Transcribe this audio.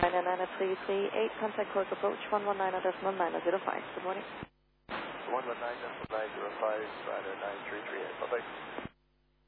119.938, contact close approach 119.905. Good morning. 119.905, 9338. Bye-bye.